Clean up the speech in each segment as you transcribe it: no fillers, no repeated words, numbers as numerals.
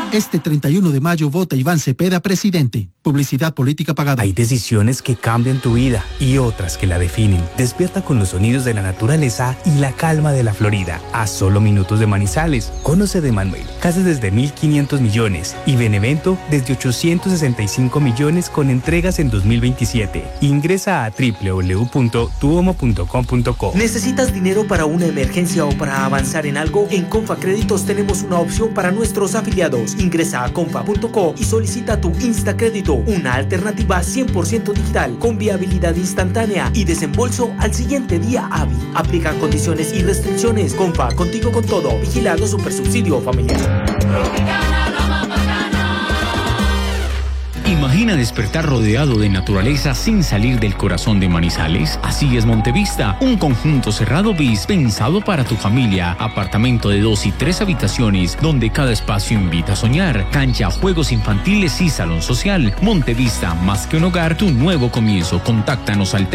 Este 31 de mayo vota Iván Cepeda presidente. Publicidad política pagada. Hay decisiones que cambian tu vida y otras que la definen. Despierta con los sonidos de la naturaleza y la calma de la Florida. A solo minutos de Manizales. Conoce de Manuel. Casas desde 1.500 millones y Benevento desde 865 millones con entregas en 2027. Ingresa a www.tuomo.com.co. ¿Necesitas dinero para una emergencia o para avanzar en algo? En Confa Créditos tenemos una opción para nuestros afiliados. Ingresa a confa.co y solicita tu Instacrédito, una alternativa 100% digital con viabilidad instantánea y desembolso al siguiente día hábil. Aplican condiciones y restricciones. Confa, contigo con todo. Vigilado Supersubsidio Familiar. Imagina despertar rodeado de naturaleza sin salir del corazón de Manizales. Así es Montevista, un conjunto cerrado bis pensado para tu familia. Apartamento de 2 y 3 habitaciones, donde cada espacio invita a soñar. Cancha, juegos infantiles y salón social. Montevista, más que un hogar, tu nuevo comienzo. Contáctanos al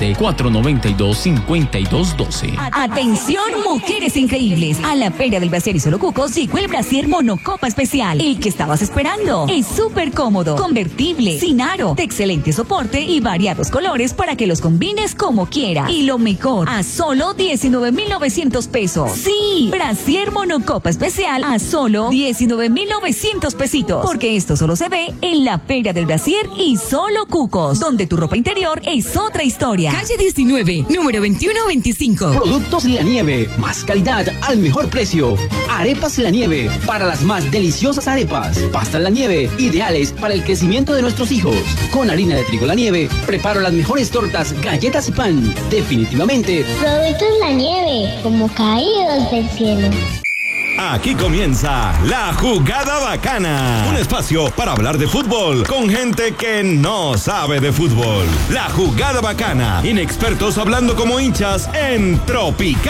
315-492-5212. Atención, mujeres increíbles. A la Feria del Brasier y Solo Cucos llegó el Brasier Monocopa Especial. El que estabas esperando. Es súper cómodo, convertible, sin aro, de excelente soporte y variados colores para que los combines como quieras. Y lo mejor, a solo 19,900 pesos. Sí, Brasier Monocopa Especial a solo 19,900 pesitos. Porque esto solo se ve en la Feria del Brasier y Solo Cucos, donde tu ropa interior es otra historia. Calle 19, número 2125. Productos La Nieve, más calidad al mejor precio. Arepas La Nieve, para las más deliciosas arepas. Pastas La Nieve, ideales para el crecimiento de nuestros hijos. Con harina de trigo La Nieve, preparo las mejores tortas, galletas y pan. Definitivamente. Productos La Nieve, como caídos del cielo. Aquí comienza La Jugada Bacana, un espacio para hablar de fútbol con gente que no sabe de fútbol. La Jugada Bacana, inexpertos hablando como hinchas en Tropical.